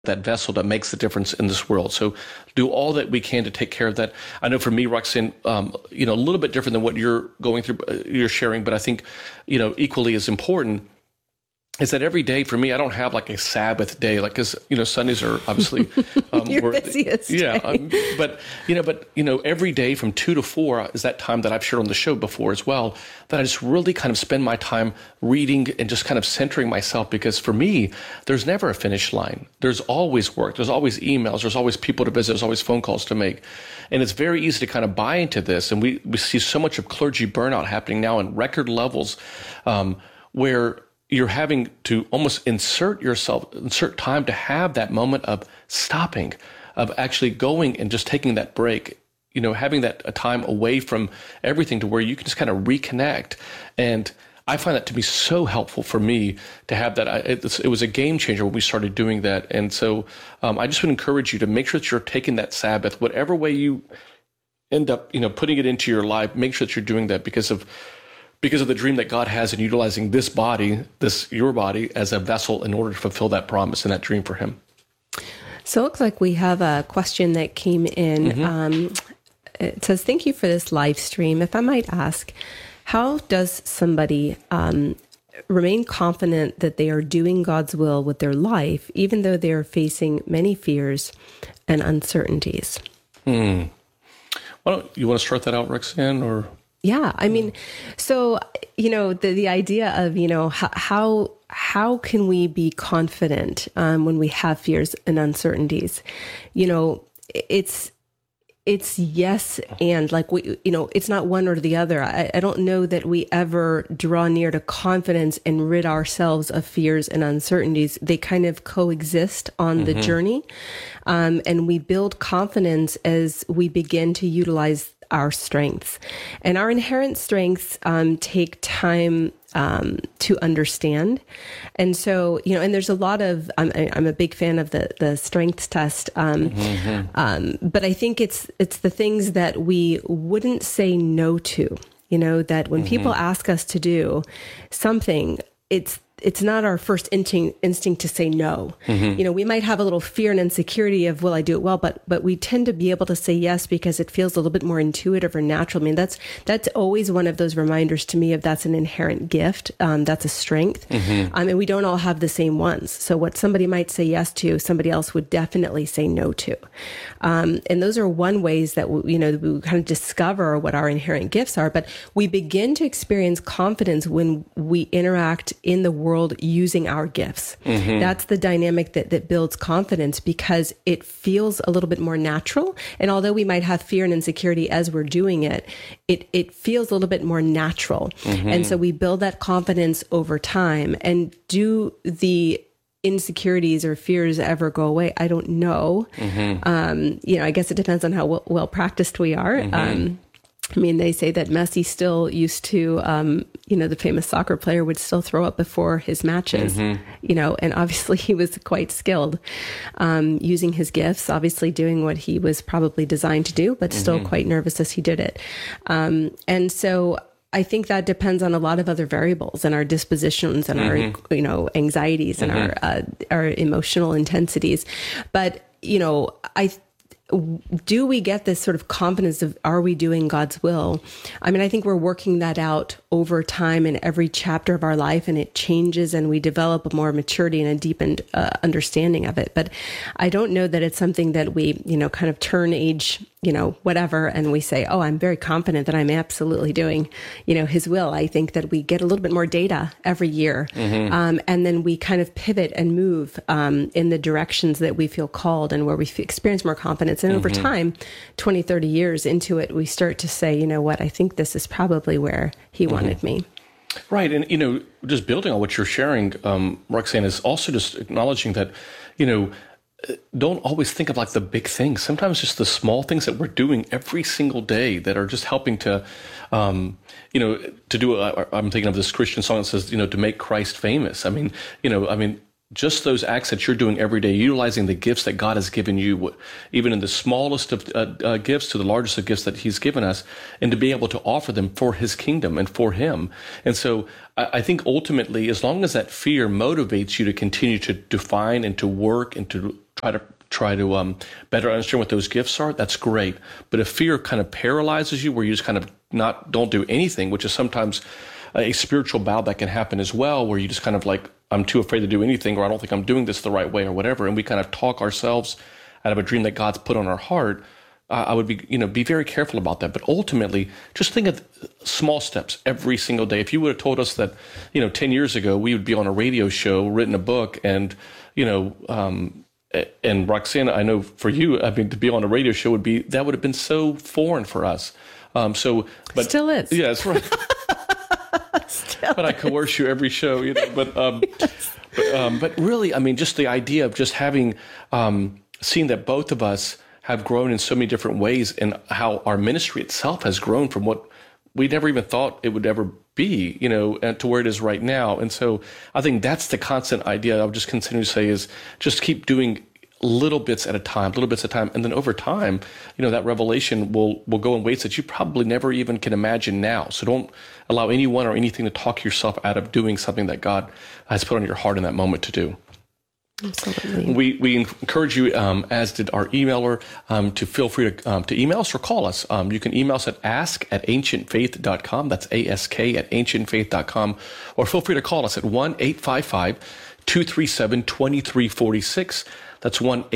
that vessel that makes the difference in this world. So do all that we can to take care of that. I know for me, Roxanne, a little bit different than what you're going through, you're sharing, but I think, equally as important is that every day for me, I don't have like a Sabbath day, like, cause Sundays are obviously, your busiest day. but every day from 2 to 4 is that time that I've shared on the show before as well, that I just really kind of spend my time reading and just kind of centering myself, because for me, there's never a finish line. There's always work. There's always emails. There's always people to visit. There's always phone calls to make. And it's very easy to kind of buy into this. And we see so much of clergy burnout happening now in record levels, where you're having to almost insert time to have that moment of stopping, of actually going and just taking that break, having that a time away from everything to where you can just kind of reconnect. And I find that to be so helpful for me to have that. It was a game changer when we started doing that. And so I just would encourage you to make sure that you're taking that Sabbath, whatever way you end up, putting it into your life, make sure that you're doing that because of the dream that God has in utilizing this body, your body, as a vessel in order to fulfill that promise and that dream for him. So it looks like we have a question that came in. Mm-hmm. It says, thank you for this live stream. If I might ask, how does somebody remain confident that they are doing God's will with their life, even though they are facing many fears and uncertainties? Well, you want to start that out, Roxanne, or... Yeah, I mean, so, the idea of, how can we be confident when we have fears and uncertainties? It's yes, and like it's not one or the other. I don't know that we ever draw near to confidence and rid ourselves of fears and uncertainties. They kind of coexist on the journey, and we build confidence as we begin to utilize our strengths. And our inherent strengths take time to understand. And so, and there's a lot of, I'm a big fan of the strengths test. But I think it's the things that we wouldn't say no to, that when people ask us to do something, it's not our first instinct to say no. We might have a little fear and insecurity of, will I do it well? But we tend to be able to say yes because it feels a little bit more intuitive or natural. I mean, that's always one of those reminders to me of that's an inherent gift. That's a strength. And we don't all have the same ones. So what somebody might say yes to, somebody else would definitely say no to. And those are one ways that, we kind of discover what our inherent gifts are. But we begin to experience confidence when we interact in the world using our gifts. That's the dynamic that builds confidence, because it feels a little bit more natural. And although we might have fear and insecurity as we're doing it, it feels a little bit more natural. And so we build that confidence over time. And do the insecurities or fears ever go away? I don't know. I guess it depends on how well practiced we are. They say that Messi still used to, the famous soccer player would still throw up before his matches, and obviously he was quite skilled, using his gifts, obviously doing what he was probably designed to do, but still quite nervous as he did it. And so I think that depends on a lot of other variables and our dispositions and our, anxieties and our emotional intensities. But, do we get this sort of confidence of, are we doing God's will? I think we're working that out over time in every chapter of our life, and it changes, and we develop a more maturity and a deepened understanding of it. But I don't know that it's something that we, kind of turn age, whatever, and we say, oh, I'm very confident that I'm absolutely doing, his will. I think that we get a little bit more data every year. And then we kind of pivot and move in the directions that we feel called and where we experience more confidence. And over time, 20, 30 years into it, we start to say, you know what, I think this is probably where he wanted me. Right. And, just building on what you're sharing, Roxanne, is also just acknowledging that, don't always think of like the big things. Sometimes just the small things that we're doing every single day that are just helping to, to do, I'm thinking of this Christian song that says, to make Christ famous. Just those acts that you're doing every day, utilizing the gifts that God has given you, even in the smallest of gifts to the largest of gifts that he's given us, and to be able to offer them for his kingdom and for him. And so I think ultimately, as long as that fear motivates you to continue to define and to work and to try to better understand what those gifts are, that's great. But if fear kind of paralyzes you, where you just kind of don't do anything, which is sometimes a spiritual battle that can happen as well, where you just kind of like, I'm too afraid to do anything, or I don't think I'm doing this the right way, or whatever, and we kind of talk ourselves out of a dream that God's put on our heart. I would be very careful about that. But ultimately, just think of small steps every single day. If you would have told us that, 10 years ago, we would be on a radio show, written a book, and, and Roxanne, I know for you, to be on a radio show would have been so foreign for us. But still is. Yeah, that's right. But I coerce you every show, But really, just the idea of just having seen that both of us have grown in so many different ways, and how our ministry itself has grown from what we never even thought it would ever be, and to where it is right now. And so I think that's the constant idea I would just continue to say is just keep doing little bits at a time. And then over time, that revelation will go in ways that you probably never even can imagine now. So don't allow anyone or anything to talk yourself out of doing something that God has put on your heart in that moment to do. Absolutely. We encourage you, as did our emailer, to feel free to email us or call us. You can email us at ask@ancientfaith.com. That's ASK@ancientfaith.com. Or feel free to call us at 1-855-237-2346. That's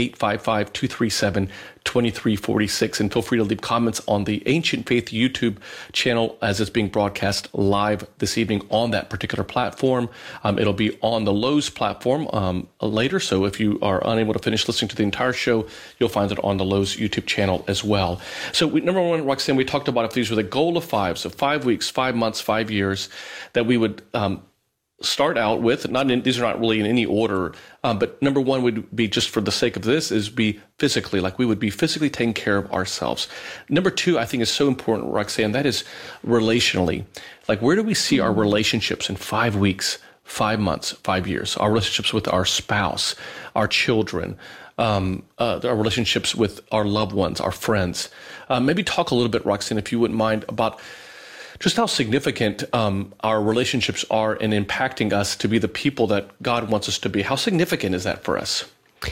1-855-237-2346. And feel free to leave comments on the Ancient Faith YouTube channel as it's being broadcast live this evening on that particular platform. It'll be on the Lowe's platform later. So if you are unable to finish listening to the entire show, you'll find it on the Lowe's YouTube channel as well. So number one, Roxanne, we talked about if these were the goal of 5, so 5 weeks, 5 months, 5 years, that we would start out with, these are not really in any order, but number one would be, just for the sake of this, is be physically, like we would be physically taking care of ourselves. Number two, I think is so important, Roxanne, that is relationally. Like, where do we see our relationships in 5 weeks, 5 months, 5 years? Our relationships with our spouse, our children, our relationships with our loved ones, our friends. Maybe talk a little bit, Roxanne, if you wouldn't mind, about just how significant our relationships are in impacting us to be the people that God wants us to be. How significant is that for us?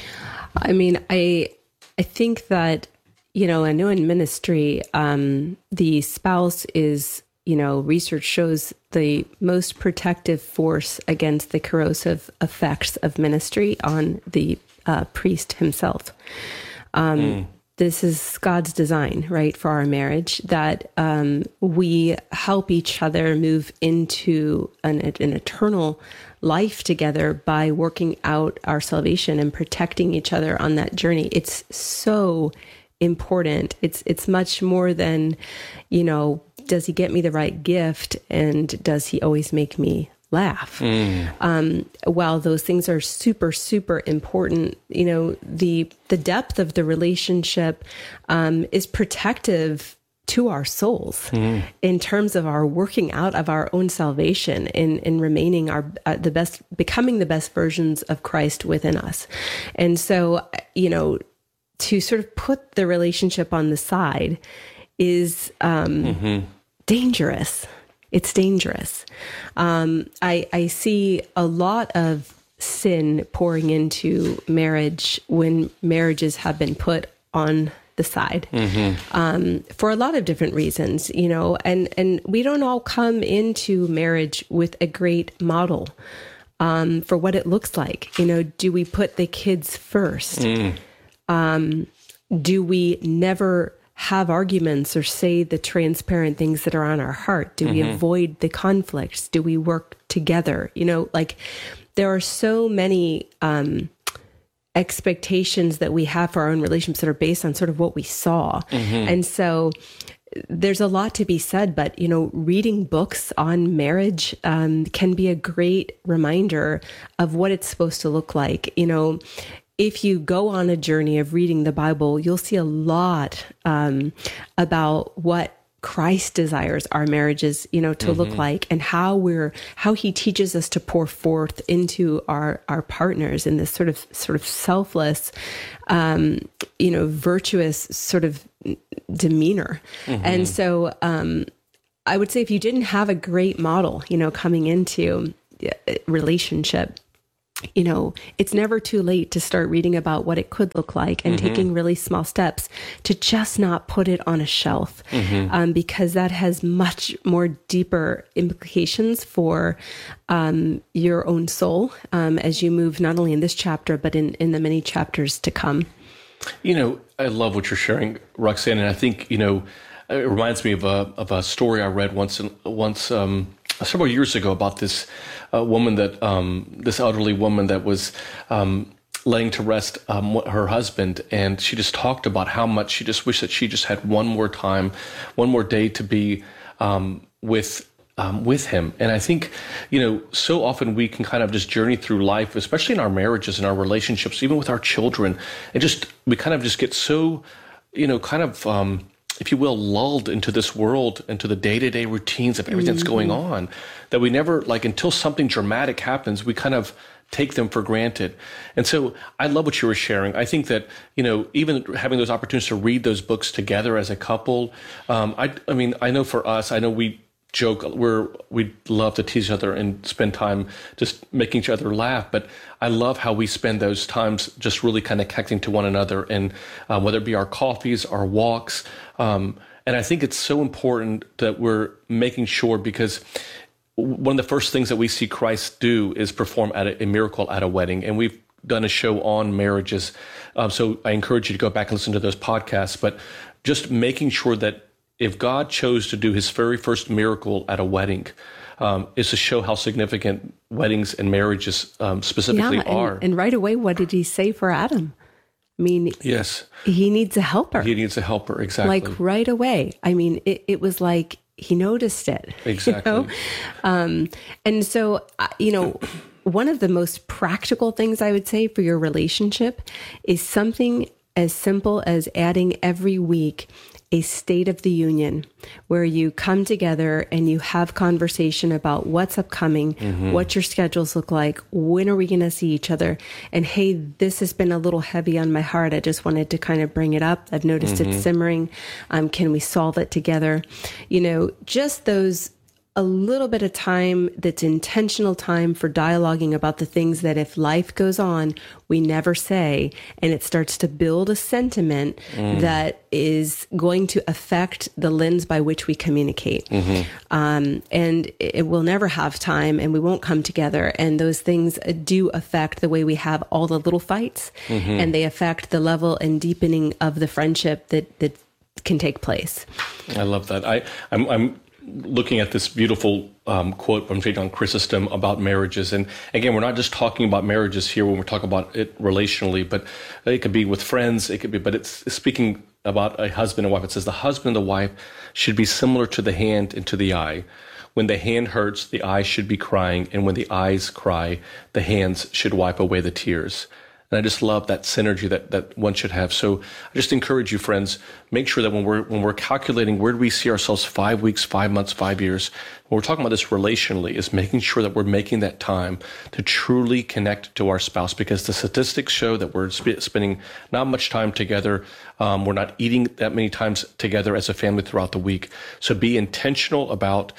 I think that, I know in ministry, the spouse is, research shows the most protective force against the corrosive effects of ministry on the priest himself. This is God's design, right, for our marriage, that we help each other move into an eternal life together by working out our salvation and protecting each other on that journey. It's so important. It's much more than, does he get me the right gift, and does he always make me laugh? While those things are super, super important, the depth of the relationship is protective to our souls in terms of our working out of our own salvation and remaining becoming the best versions of Christ within us. And so, to sort of put the relationship on the side is dangerous. It's dangerous. I see a lot of sin pouring into marriage when marriages have been put on the side for a lot of different reasons, and we don't all come into marriage with a great model for what it looks like. Do we put the kids first? Do we never have arguments or say the transparent things that are on our heart? Do we avoid the conflicts? Do we work together? There are so many expectations that we have for our own relationships that are based on sort of what we saw. And so there's a lot to be said, but, reading books on marriage can be a great reminder of what it's supposed to look like. If you go on a journey of reading the Bible, you'll see a lot about what Christ desires our marriages, to look like, and how he teaches us to pour forth into our partners in this sort of selfless, virtuous sort of demeanor. And so, I would say if you didn't have a great model, coming into a relationship, it's never too late to start reading about what it could look like and taking really small steps to just not put it on a shelf, because that has much more deeper implications for your own soul as you move not only in this chapter, but in the many chapters to come. I love what you're sharing, Roxanne, and I think, it reminds me of a story I read once several years ago about this woman this elderly woman that was laying to rest her husband, and she just talked about how much she just wished that she just had one more day to be with him. And I think, so often we can kind of just journey through life, especially in our marriages and our relationships, even with our children, and we kind of just get so, if you will, lulled into this world, into the day-to-day routines of everything that's going on, that we never, until something dramatic happens, we kind of take them for granted. And so I love what you were sharing. I think that, even having those opportunities to read those books together as a couple, I know for us, we joke, we love to tease each other and spend time just making each other laugh. But I love how we spend those times just really kind of connecting to one another, and whether it be our coffees, our walks. And I think it's so important that we're making sure, because one of the first things that we see Christ do is perform a miracle at a wedding. And we've done a show on marriages. So I encourage you to go back and listen to those podcasts, but just making sure that if God chose to do his very first miracle at a wedding, is to show how significant weddings and marriages specifically are. And right away, what did he say for Adam? Yes, he needs a helper. He needs a helper, exactly. Right away. It was like he noticed it. Exactly. And so, one of the most practical things I would say for your relationship is something as simple as adding every week a State of the Union, where you come together and you have conversation about what's upcoming, what your schedules look like, when are we going to see each other, and hey, this has been a little heavy on my heart. I just wanted to kind of bring it up. I've noticed it's simmering. Can we solve it together? Just those a little bit of time that's intentional time for dialoguing about the things that if life goes on, we never say, and it starts to build a sentiment that is going to affect the lens by which we communicate. And it will never have time, and we won't come together. And those things do affect the way we have all the little fights, and they affect the level and deepening of the friendship that can take place. I love that. I'm looking at this beautiful quote from St. John Chrysostom about marriages. And again, we're not just talking about marriages here when we're talking about it relationally, but it could be with friends, but it's speaking about a husband and wife. It says the husband and the wife should be similar to the hand and to the eye. When the hand hurts, the eyes should be crying, and when the eyes cry, the hands should wipe away the tears. And I just love that synergy that one should have. So I just encourage you, friends, make sure that when we're calculating where do we see ourselves 5 weeks, 5 months, 5 years, when we're talking about this relationally, is making sure that we're making that time to truly connect to our spouse, because the statistics show that we're spending not much time together. We're not eating that many times together as a family throughout the week. So be intentional about,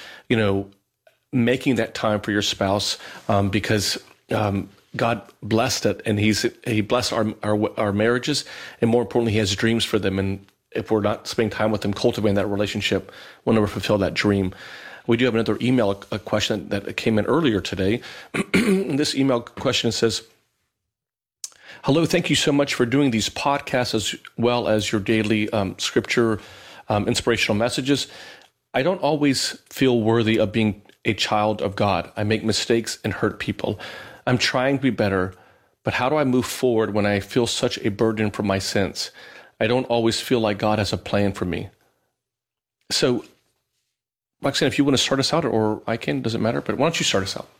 making that time for your spouse, because God blessed it, and He blessed our marriages, and more importantly, He has dreams for them. And if we're not spending time with them, cultivating that relationship, we'll never fulfill that dream. We do have another email question that came in earlier today. This email question says, "Hello, thank you so much for doing these podcasts as well as your daily scripture inspirational messages. I don't always feel worthy of being a child of God. I make mistakes and hurt people. I'm trying to be better, but how do I move forward when I feel such a burden from my sins? I don't always feel like God has a plan for me." So, Roxanne, if you want to start us out, or I can, doesn't matter, but why don't you start us out?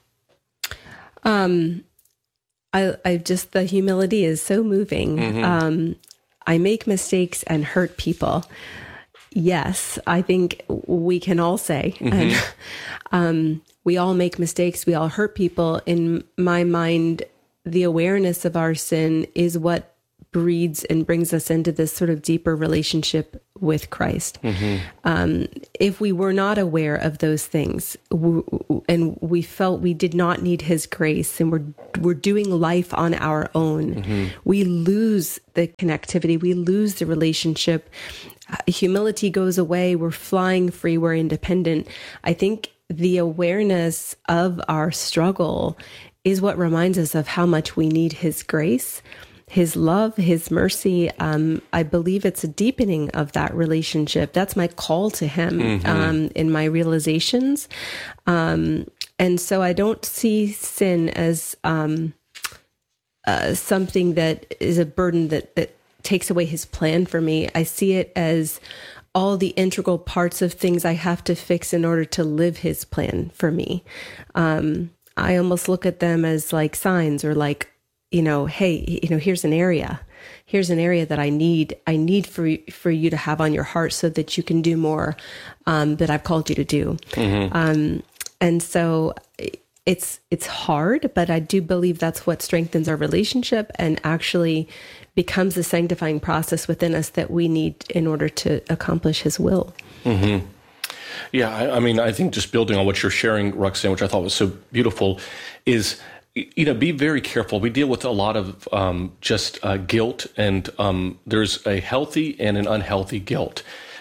I just, the humility is so moving. I make mistakes and hurt people. Yes, I think we can all say, and, we all make mistakes. We all hurt people. In my mind, the awareness of our sin is what breeds and brings us into this sort of deeper relationship with Christ. If we were not aware of those things and we felt we did not need his grace and we're doing life on our own, we lose the connectivity, we lose the relationship. Humility goes away, we're flying free, we're independent. I think the awareness of our struggle is what reminds us of how much we need his grace, his love, his mercy. I believe it's a deepening of that relationship. That's my call to him in my realizations. And so I don't see sin as something that is a burden that takes away his plan for me. I see it as all the integral parts of things I have to fix in order to live his plan for me. I almost look at them as like signs or like, hey, here's an area that I need for you to have on your heart so that you can do more that I've called you to do. And so it's hard, but I do believe that's what strengthens our relationship and actually becomes the sanctifying process within us that we need in order to accomplish his will. Yeah, I think just building on what you're sharing, Roxanne, which I thought was so beautiful, is, be very careful. We deal with a lot of just guilt, and there's a healthy and an unhealthy guilt.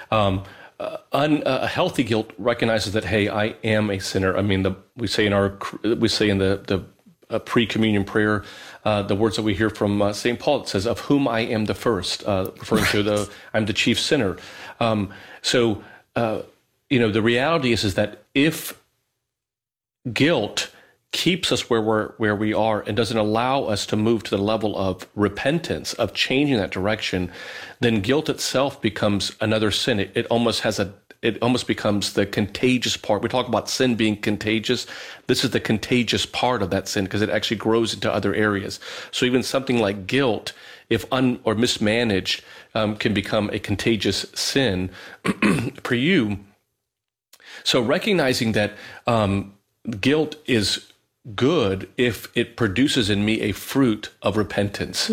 A healthy guilt recognizes that, hey, I am a sinner. I mean, we say in the pre-communion prayer, the words that we hear from St. Paul, it says, "Of whom I am the first," referring to I'm the chief sinner. The reality is that if guilt keeps us where we are and doesn't allow us to move to the level of repentance, of changing that direction, then guilt itself becomes another sin. It almost becomes the contagious part. We talk about sin being contagious. This is the contagious part of that sin because it actually grows into other areas. So even something like guilt, if or mismanaged, can become a contagious sin for you. So recognizing that guilt is good if it produces in me a fruit of repentance.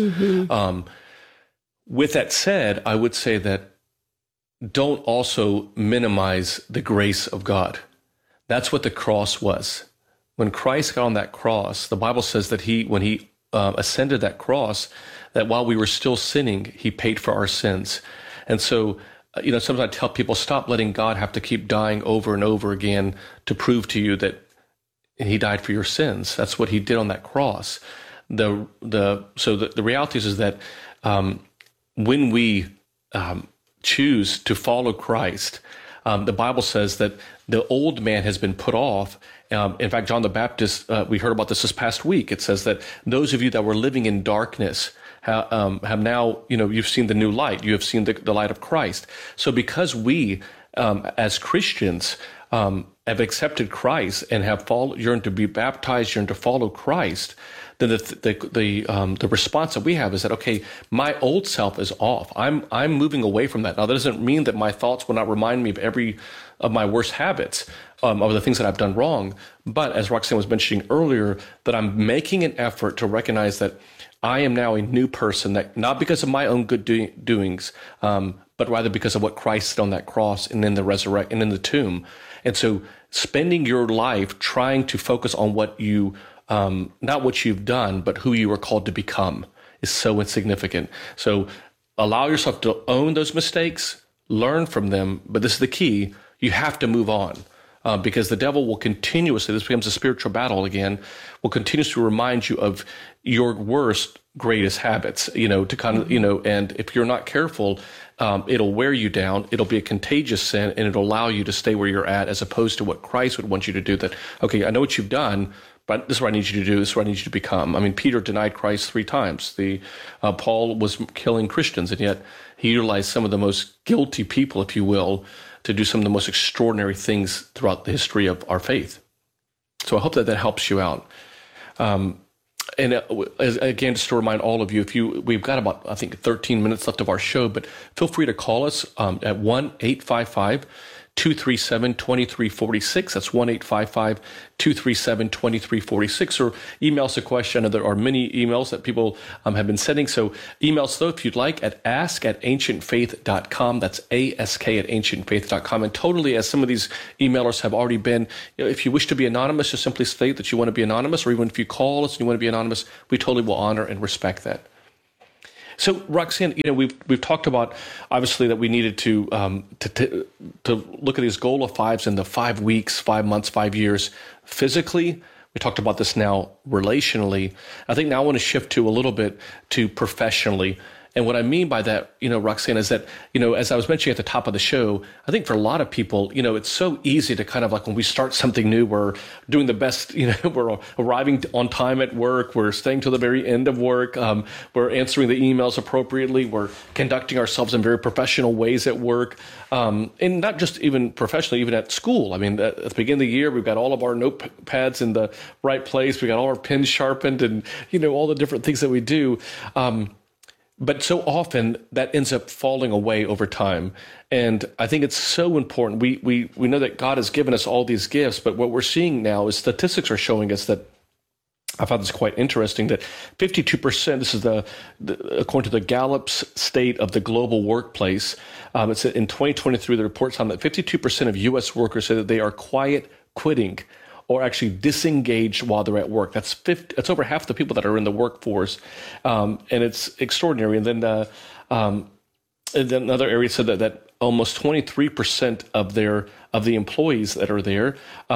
With that said, I would say that don't also minimize the grace of God. That's what the cross was. When Christ got on that cross, the Bible says that when he ascended that cross, that while we were still sinning, he paid for our sins. And so, sometimes I tell people, stop letting God have to keep dying over and over again to prove to you that he died for your sins. That's what he did on that cross. So the reality is that when we choose to follow Christ, the Bible says that the old man has been put off. In fact, John the Baptist, we heard about this past week. It says that those of you that were living in darkness have now, you've seen the new light. You have seen the light of Christ. So because we, as Christians, have accepted Christ and have yearned to be baptized, yearned to follow Christ, then the response that we have is that, okay, my old self is off. I'm moving away from that. Now, that doesn't mean that my thoughts will not remind me of every of my worst habits, of the things that I've done wrong. But as Roxanne was mentioning earlier, that I'm making an effort to recognize that I am now a new person, that not because of my own good doings, but rather because of what Christ did on that cross and in the resurrection and in the tomb. And so spending your life trying to focus on what you, not what you've done, but who you are called to become is so insignificant. So allow yourself to own those mistakes, learn from them, but this is the key, you have to move on. Because the devil will continuously, this becomes a spiritual battle again, will continuously remind you of your worst, greatest habits, to kind of, and if you're not careful, it'll wear you down. It'll be a contagious sin, and it'll allow you to stay where you're at, as opposed to what Christ would want you to do. That, okay, I know what you've done, but this is what I need you to do. This is what I need you to become. I mean, Peter denied Christ 3 times. Paul was killing Christians, and yet he utilized some of the most guilty people, if you will, to do some of the most extraordinary things throughout the history of our faith. So I hope that helps you out. Again, just to remind all of you, we've got about, I think, 13 minutes left of our show, but feel free to call us at 1-855 1-855-237-2346. That's 1-855-237-2346. Or email us a question. I know there are many emails that people have been sending. So email us, though, if you'd like, at ask@ancientfaith.com. That's ask@ancientfaith.com. And totally, as some of these emailers have already been, if you wish to be anonymous, just simply state that you want to be anonymous. Or even if you call us and you want to be anonymous, we totally will honor and respect that. So, Roxanne, we've talked about, obviously, that we needed to look at these goal of fives in the 5 weeks, 5 months, 5 years physically. We talked about this now relationally. I think now I want to shift to a little bit to professionally. And what I mean by that, Roxanne, is that, as I was mentioning at the top of the show, I think for a lot of people, it's so easy to kind of like when we start something new, we're doing the best, we're arriving on time at work, we're staying to the very end of work, we're answering the emails appropriately, we're conducting ourselves in very professional ways at work, and not just even professionally, even at school. I mean, at the beginning of the year, we've got all of our notepads in the right place, we got all our pens sharpened, and, all the different things that we do. But so often that ends up falling away over time. And I think it's so important. We know that God has given us all these gifts, but what we're seeing now is statistics are showing us that, I found this quite interesting, that 52%, this is according to the Gallup's state of the global workplace, it's in 2023, the report found that 52% of U.S. workers say that they are quiet quitting or actually disengaged while they're at work. That's over half the people that are in the workforce, and it's extraordinary. And then another area said that almost 23% of the employees that are there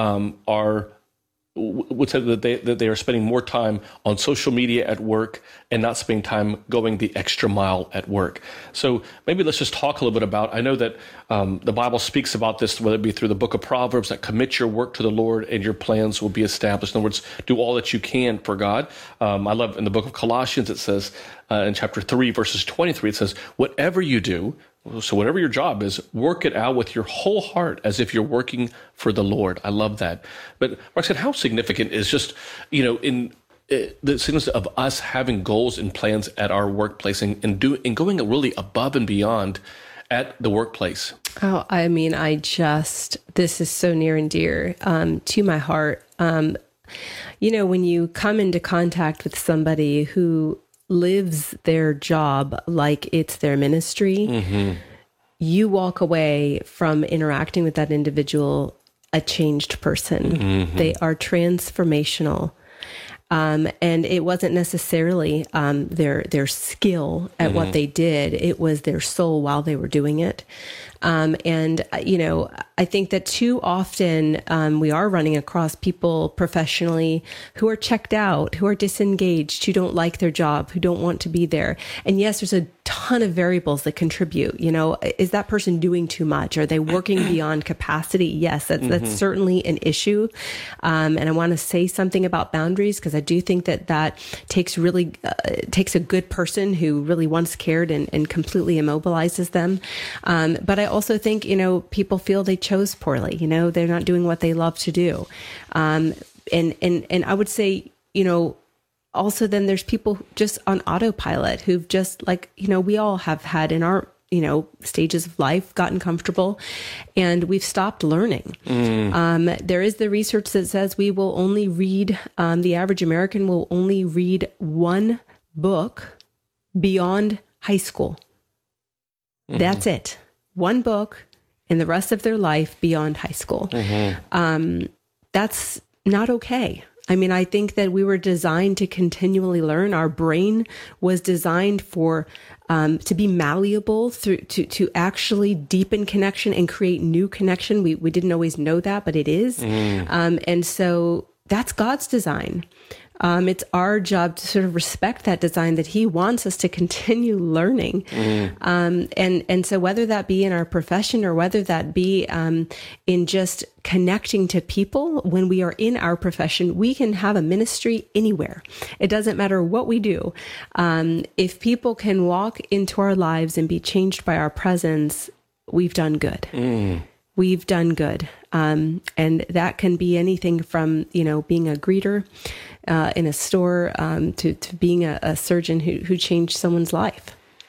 would say that they are spending more time on social media at work and not spending time going the extra mile at work. So maybe let's just talk a little bit about, I know that the Bible speaks about this, whether it be through the book of Proverbs, that commit your work to the Lord and your plans will be established. In other words, do all that you can for God. I love in the book of Colossians, it says in chapter 3, verses 23, it says, whatever you do, so whatever your job is, work it out with your whole heart as if you're working for the Lord. I love that. But Roxanne, how significant is just, in the significance of us having goals and plans at our workplace and going really above and beyond at the workplace? Oh, I mean, this is so near and dear to my heart. When you come into contact with somebody who lives their job like it's their ministry, you walk away from interacting with that individual a changed person. They are transformational. And it wasn't necessarily their skill at what they did. It was their soul while they were doing it. I think that too often we are running across people professionally who are checked out, who are disengaged, who don't like their job, who don't want to be there. And yes, there's a ton of variables that contribute. Is that person doing too much? Are they working beyond capacity? Yes, that's certainly an issue. And I want to say something about boundaries, because I do think that takes a good person who really once cared and completely immobilizes them. But I also think, people feel they chose poorly. They're not doing what they love to do. And I would say, also then there's people just on autopilot who've just we all have had in our, stages of life gotten comfortable and we've stopped learning. There is the research that says we will only read, the average American will only read one book beyond high school. That's it. One book in the rest of their life beyond high school. That's not okay. I mean, I think that we were designed to continually learn. Our brain was designed for to be malleable, to actually deepen connection and create new connection. We didn't always know that, but it is. And so that's God's design. It's our job to sort of respect that design, that He wants us to continue learning. And so whether that be in our profession or whether that be in just connecting to people, when we are in our profession, we can have a ministry anywhere. It doesn't matter what we do. If people can walk into our lives and be changed by our presence, we've done good. We've done good. And that can be anything from, being a greeter in a store to being a surgeon who changed someone's life.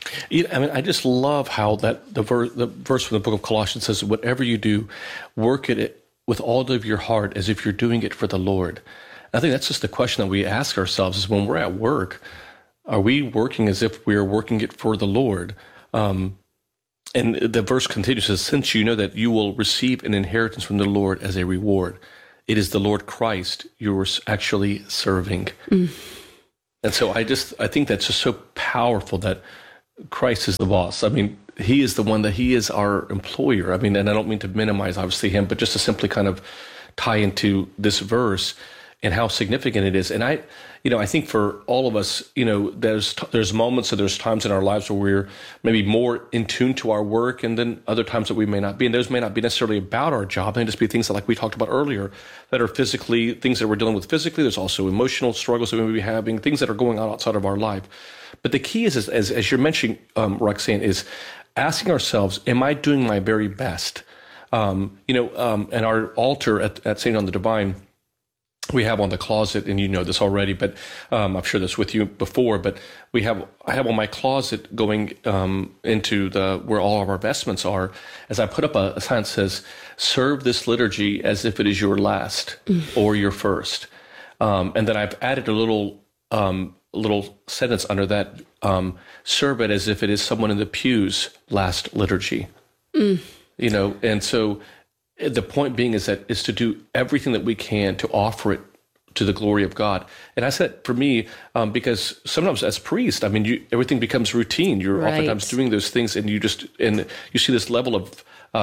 I mean, I just love how that the verse from the book of Colossians says, "Whatever you do, work at it with all of your heart, as if you're doing it for the Lord." I think that's just the question that we ask ourselves: is when we're at work, are we working as if we are working it for the Lord? And the verse continues, says, "Since you know that you will receive an inheritance from the Lord as a reward, it is the Lord Christ you're actually serving." And so I think that's just so powerful that Christ is the boss. I mean, he is the one that he is our employer. I mean, and I don't mean to minimize obviously him, but just to simply kind of tie into this verse and how significant it is. And I think for all of us, there's moments or there's times in our lives where we're maybe more in tune to our work, and then other times that we may not be. And those may not be necessarily about our job. They may just be things that, like we talked about earlier, that are physically, things that we're dealing with physically. There's also emotional struggles that we may be having, things that are going on outside of our life. But the key is as you're mentioning, Roxanne, is asking ourselves, am I doing my very best? And our altar at St. John the Divine, we have on the closet, and you know this already, but I've shared this with you before, but I have on my closet going into where all of our vestments are, as I put up a sign that says, "Serve this liturgy as if it is your last or your first." And then I've added a little sentence under that, "Serve it as if it is someone in the pew's last liturgy." And so the point being is to do everything that we can to offer it to the glory of God. And I said, for me, because sometimes as priest, I mean, everything becomes routine. You're oftentimes doing those things, and you see this level of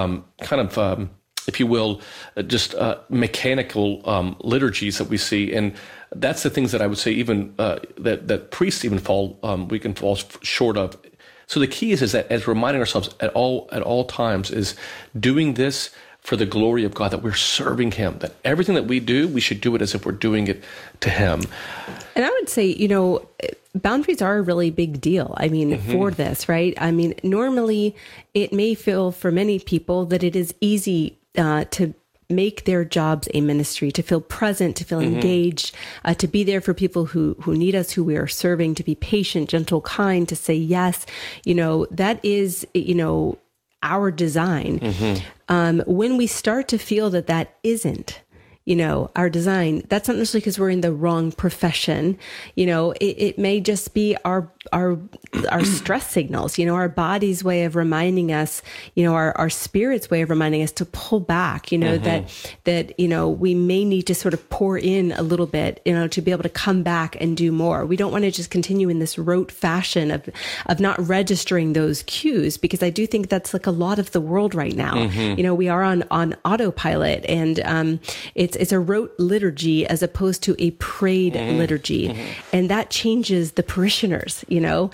if you will, just mechanical liturgies that we see. And that's the things that I would say even that priests even we can fall short of. So the key is that as reminding ourselves at all times is doing this for the glory of God, that we're serving him, that everything that we do, we should do it as if we're doing it to him. And I would say, boundaries are a really big deal. I mean, for this, right? I mean, normally it may feel for many people that it is easy to make their jobs a ministry, to feel present, to feel engaged, to be there for people who need us, who we are serving, to be patient, gentle, kind, to say yes. That is, our design. When we start to feel that isn't, our design, that's not necessarily because we're in the wrong profession. It may just be our stress signals, our body's way of reminding us, our spirit's way of reminding us to pull back, that we may need to sort of pour in a little bit, to be able to come back and do more. We don't want to just continue in this rote fashion of not registering those cues, because I do think that's like a lot of the world right now. We are on autopilot, and it's a rote liturgy as opposed to a prayed liturgy. And that changes the parishioners,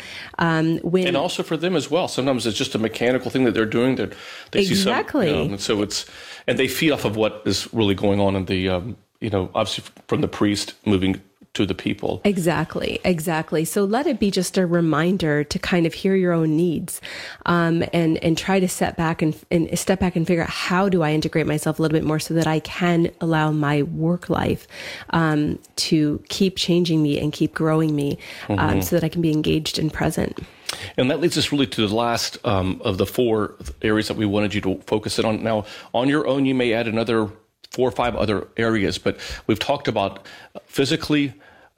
and also for them as well. Sometimes it's just a mechanical thing that they're doing that they see and so and they feed off of what is really going on in the, obviously from the priest moving to the people. Exactly. So let it be just a reminder to kind of hear your own needs, and try to step back and figure out, how do I integrate myself a little bit more so that I can allow my work life to keep changing me and keep growing me, so that I can be engaged and present. And that leads us really to the last of the four areas that we wanted you to focus in on. Now, on your own, you may add another 4 or 5 other areas, but we've talked about physically,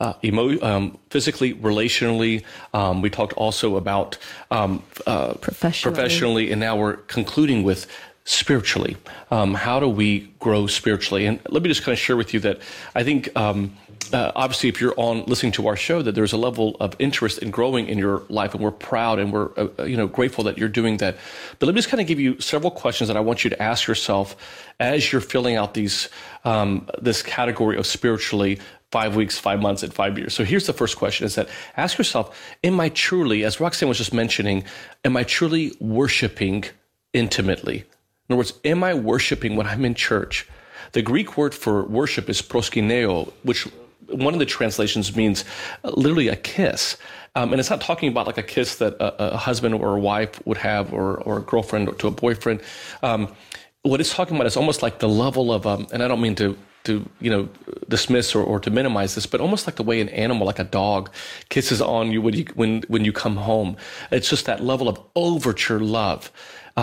relationally. We talked also about professionally, and now we're concluding with spiritually. How do we grow spiritually? And let me just kind of share with you that I think, obviously, if you're listening to our show, that there's a level of interest in growing in your life, and we're proud and we're grateful that you're doing that. But let me just kind of give you several questions that I want you to ask yourself as you're filling out this category of spiritually, 5 weeks, 5 months, and 5 years. So here's the first question: is that ask yourself, am I truly, as Roxanne was just mentioning, am I truly worshiping intimately? In other words, am I worshiping when I'm in church? The Greek word for worship is proskuneo, which one of the translations means literally a kiss. And it's not talking about like a kiss that a husband or a wife would have, or a girlfriend to a boyfriend. What it's talking about is almost like the level of, and I don't mean to dismiss or to minimize this, but almost like the way an animal, like a dog, kisses on you when you come home. It's just that level of overture love.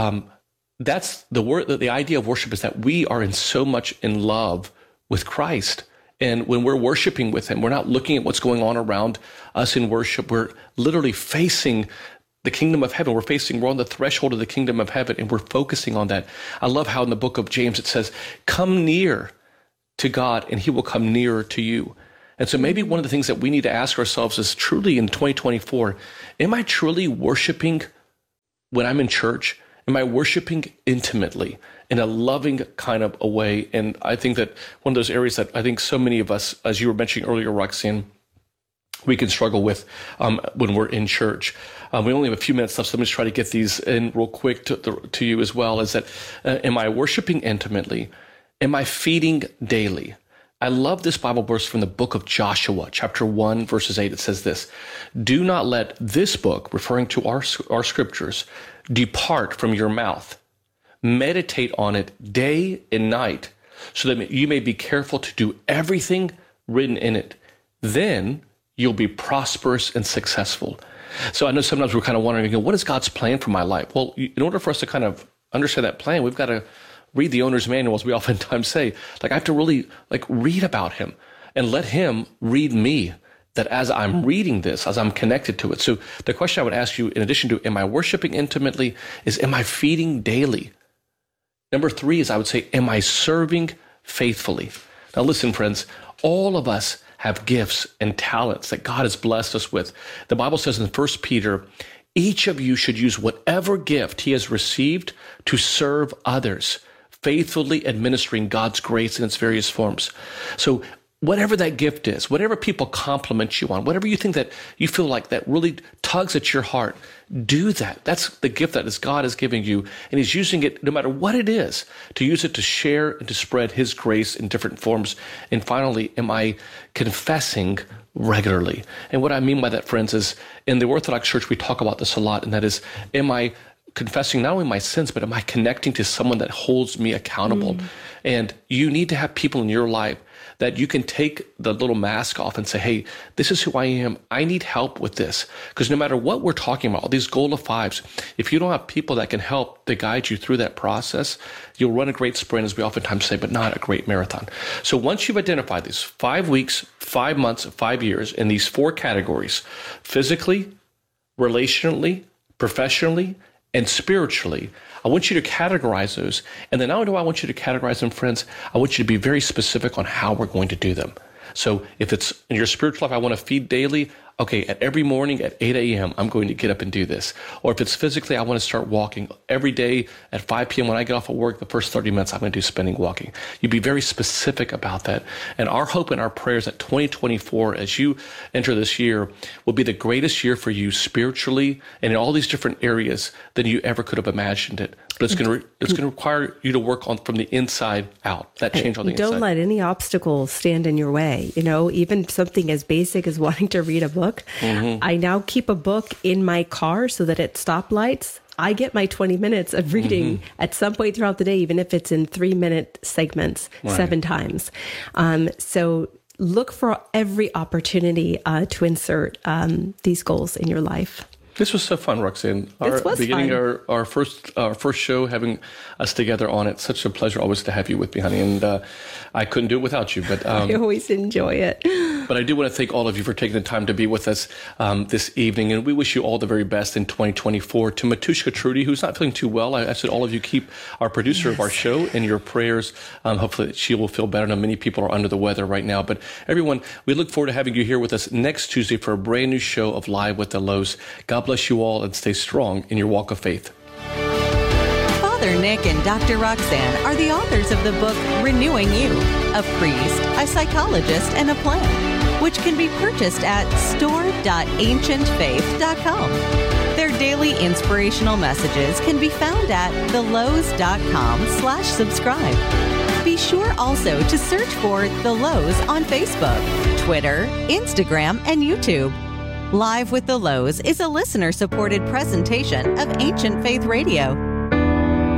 That's the word. The idea of worship is that we are in so much in love with Christ. And when we're worshiping with him, we're not looking at what's going on around us in worship. We're literally facing the kingdom of heaven. We're on the threshold of the kingdom of heaven, and we're focusing on that. I love how in the book of James it says, come near to God and he will come nearer to you. And so maybe one of the things that we need to ask ourselves is truly in 2024, am I truly worshiping when I'm in church? Am I worshiping intimately in a loving kind of a way? And I think that one of those areas that I think so many of us, as you were mentioning earlier, Roxanne, we can struggle with when we're in church. We only have a few minutes left, so let me just try to get these in real quick to you as well, is that am I worshiping intimately? Am I feeding daily? I love this Bible verse from the book of Joshua, chapter 1, verses 8. It says this, do not let this book, referring to our scriptures, depart from your mouth. Meditate on it day and night, so that you may be careful to do everything written in it. Then you'll be prosperous and successful. So I know sometimes we're kind of wondering, what is God's plan for my life? Well, in order for us to kind of understand that plan, we've got to read the owner's manual, as we oftentimes say. Like, I have to really read about him and let him read me, that as I'm reading this, as I'm connected to it. So the question I would ask you, in addition to, am I worshiping intimately, is, am I feeding daily? Number 3 is, I would say, am I serving faithfully? Now listen, friends, all of us have gifts and talents that God has blessed us with. The Bible says in 1 Peter, each of you should use whatever gift he has received to serve others, faithfully administering God's grace in its various forms. So whatever that gift is, whatever people compliment you on, whatever you think that you feel like that really tugs at your heart, do that. That's the gift that God is giving you. And he's using it, no matter what it is, to use it to share and to spread his grace in different forms. And finally, am I confessing regularly? And what I mean by that, friends, is in the Orthodox Church, we talk about this a lot. And that is, am I confessing not only my sins, but am I connecting to someone that holds me accountable? And you need to have people in your life that you can take the little mask off and say, hey, this is who I am. I need help with this. Because no matter what we're talking about, these goal of 5s, if you don't have people that can help to guide you through that process, you'll run a great sprint, as we oftentimes say, but not a great marathon. So once you've identified these 5 weeks, 5 months, 5 years in these 4 categories, physically, relationally, professionally, and spiritually, I want you to categorize those. And then not only do I want you to categorize them, friends, I want you to be very specific on how we're going to do them. So if it's in your spiritual life, I want to feed daily. Okay, at every morning at 8 a.m., I'm going to get up and do this. Or if it's physically, I want to start walking every day at 5 p.m. when I get off of work, the first 30 minutes I'm going to do spending walking. You be very specific about that. And our hope and our prayers that 2024, as you enter this year, will be the greatest year for you spiritually and in all these different areas than you ever could have imagined it. But it's going to require you to work on from the inside out. That change on the inside. Don't let any obstacles stand in your way. Even something as basic as wanting to read a book. I now keep a book in my car so that at stoplights, I get my 20 minutes of reading at some point throughout the day, even if it's in 3-minute segments, 7 times. So look for every opportunity to insert these goals in your life. This was so fun, Roxanne. Our first show, having us together on it. Such a pleasure always to have you with me, honey. And I couldn't do it without you. But I always enjoy it. But I do want to thank all of you for taking the time to be with us this evening. And we wish you all the very best in 2024. To Matushka Trudy, who's not feeling too well, I said all of you keep our producer of our show in your prayers. Hopefully she will feel better. I know many people are under the weather right now. But everyone, we look forward to having you here with us next Tuesday for a brand new show of Live with the Lows. God bless you all and stay strong in your walk of faith. Father Nick and Dr. Roxanne are the authors of the book Renewing You, a priest, a psychologist, and a plan, which can be purchased at store.ancientfaith.com. Their daily inspirational messages can be found at thelows.com/subscribe. Be sure also to search for The Lows on Facebook, Twitter, Instagram, and YouTube. Live with the Lows is a listener-supported presentation of Ancient Faith Radio.